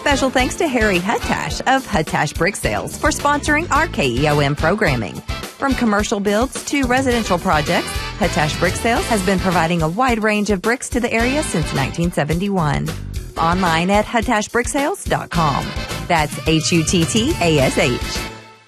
Special thanks to Harry Huttash of Huttash Brick Sales for sponsoring our KEOM programming. From commercial builds to residential projects, Huttash Brick Sales has been providing a wide range of bricks to the area since 1971. Online at huttashbricksales.com. That's HUTTASH.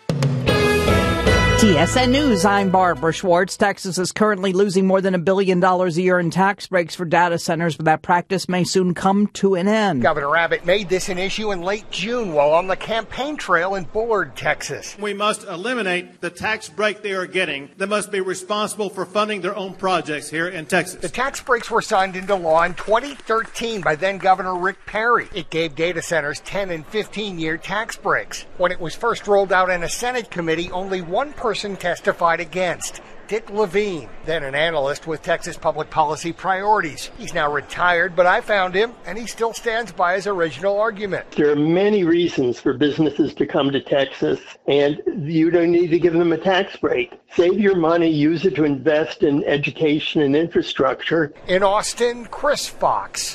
TSN News, I'm Barbara Schwartz. Texas is currently losing more than $1 billion a year in tax breaks for data centers, but that practice may soon come to an end. Governor Abbott made this an issue in late June while on the campaign trail in Bullard, Texas. We must eliminate the tax break they are getting. They must be responsible for funding their own projects here in Texas. The tax breaks were signed into law in 2013 by then Governor Rick Perry. It gave data centers 10 and 15-year tax breaks. When it was first rolled out in a Senate committee, only one person testified against. Dick Levine, then an analyst with Texas Public Policy Priorities. He's now retired, but I found him, and he still stands by his original argument. There are many reasons for businesses to come to Texas, and you don't need to give them a tax break. Save your money, use it to invest in education and infrastructure. In Austin, Chris Fox,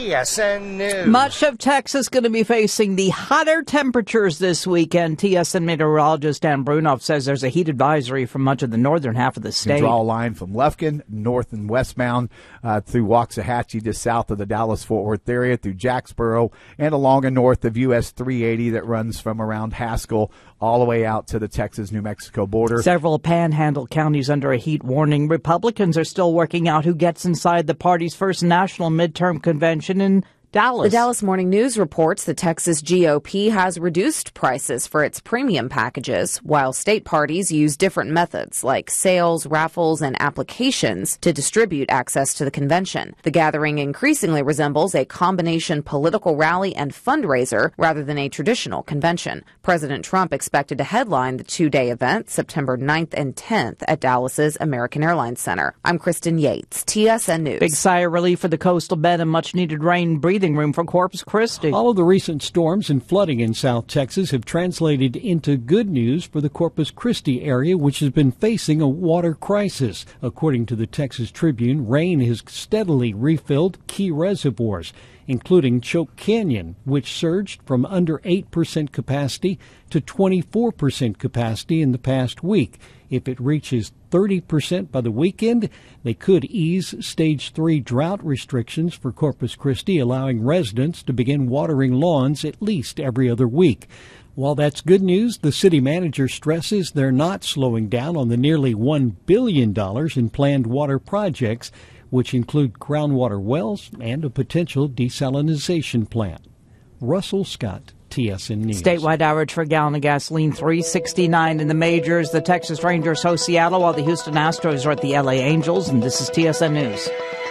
TSN News. Much of Texas going to be facing the hotter temperatures this weekend. TSN meteorologist Dan Brunoff says there's a heat advisory for much of the northern half of the state. You draw a line from Lufkin, north and westbound, through Waxahachie, just south of the Dallas-Fort Worth area, through Jacksboro, and along and north of US 380 that runs from around Haskell all the way out to the Texas-New Mexico border. Several panhandle counties under a heat warning. Republicans are still working out who gets inside the party's first national midterm convention in Dallas. The Dallas Morning News reports the Texas GOP has reduced prices for its premium packages, while state parties use different methods like sales, raffles, and applications to distribute access to the convention. The gathering increasingly resembles a combination political rally and fundraiser rather than a traditional convention. President Trump expected to headline the two-day event September 9th and 10th at Dallas's American Airlines Center. I'm Kristen Yates, TSN News. Big sigh of relief for the coastal bed and much-needed rain breathing room for Corpus Christi. All of the recent storms and flooding in South Texas have translated into good news for the Corpus Christi area, which has been facing a water crisis. According to the Texas Tribune, rain has steadily refilled key reservoirs, including Choke Canyon, which surged from under 8% capacity to 24% capacity in the past week. If it reaches 30% by the weekend, they could ease Stage 3 drought restrictions for Corpus Christi, allowing residents to begin watering lawns at least every other week. While that's good news, the city manager stresses they're not slowing down on the nearly $1 billion in planned water projects, which include groundwater wells and a potential desalinization plant. Russell Scott, TSN News. Statewide average for a gallon of gasoline, $3.69 in the majors. The Texas Rangers host Seattle, while the Houston Astros are at the LA Angels. And this is TSN News.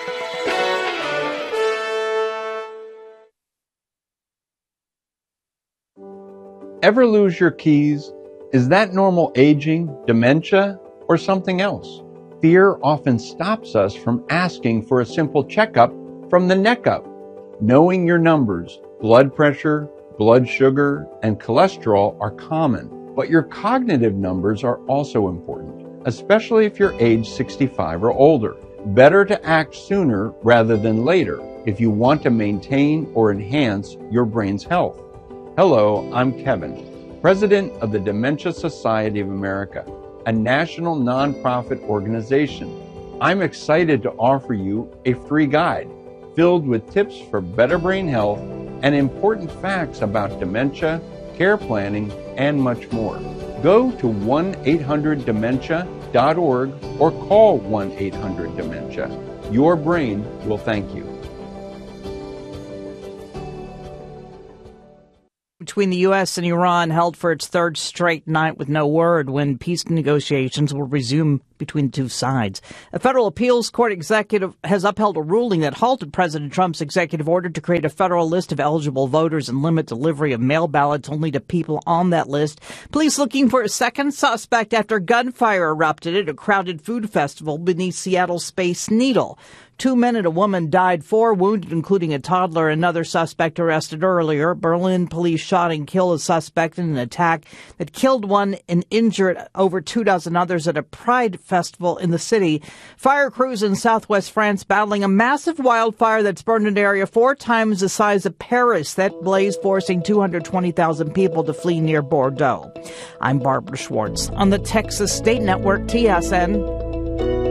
Ever lose your keys? Is that normal aging, dementia, or something else? Fear often stops us from asking for a simple checkup from the neck up. Knowing your numbers, blood pressure, blood sugar, and cholesterol are common, but your cognitive numbers are also important, especially if you're age 65 or older. Better to act sooner rather than later if you want to maintain or enhance your brain's health. Hello, I'm Kevin, President of the Dementia Society of America, a national nonprofit organization. I'm excited to offer you a free guide filled with tips for better brain health and important facts about dementia, care planning, and much more. Go to 1-800-DEMENTIA.org or call 1-800-DEMENTIA. Your brain will thank you. Between the U.S. and Iran held for its third straight night with no word when peace negotiations will resume between the two sides. A federal appeals court executive has upheld a ruling that halted President Trump's executive order to create a federal list of eligible voters and limit delivery of mail ballots only to people on that list. Police looking for a second suspect after gunfire erupted at a crowded food festival beneath Seattle's Space Needle. 2 men and a woman died, 4 wounded, including a toddler. Another suspect arrested earlier. Berlin police shot and killed a suspect in an attack that killed one and injured over 2 dozen others at a Pride festival in the city. Fire crews in southwest France battling a massive wildfire that's burned an area 4 times the size of Paris. That blaze forcing 220,000 people to flee near Bordeaux. I'm Barbara Schwartz on the Texas State Network, TSN.